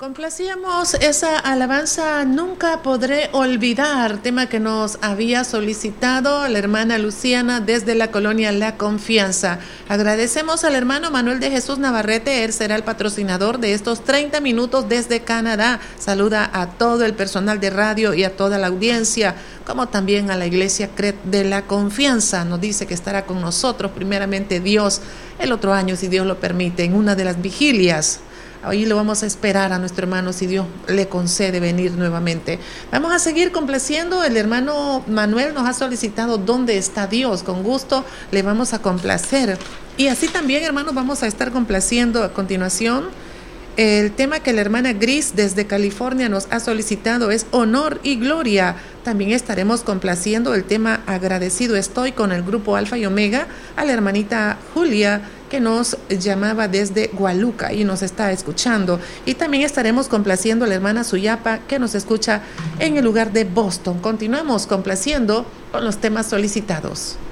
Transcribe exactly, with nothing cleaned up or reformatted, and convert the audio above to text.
Complacíamos esa alabanza Nunca Podré Olvidar, tema que nos había solicitado la hermana Luciana desde la colonia La Confianza. Agradecemos al hermano Manuel de Jesús Navarrete, él será el patrocinador de estos treinta minutos desde Canadá. Saluda a todo el personal de radio y a toda la audiencia, como también a la iglesia C R E T de La Confianza. Nos dice que estará con nosotros, primeramente Dios, el otro año, si Dios lo permite, en una de las vigilias. Hoy lo vamos a esperar a nuestro hermano si Dios le concede venir nuevamente. Vamos a seguir complaciendo. El hermano Manuel nos ha solicitado ¿Dónde está Dios? Con gusto le vamos a complacer. Y así también, hermanos, vamos a estar complaciendo a continuación. El tema que la hermana Gris desde California nos ha solicitado es Honor y Gloria. También estaremos complaciendo el tema Agradecido Estoy con el grupo Alfa y Omega a la hermanita Julia, que nos llamaba desde Gualuca y nos está escuchando. Y también estaremos complaciendo a la hermana Suyapa, que nos escucha en el lugar de Boston. Continuamos complaciendo con los temas solicitados.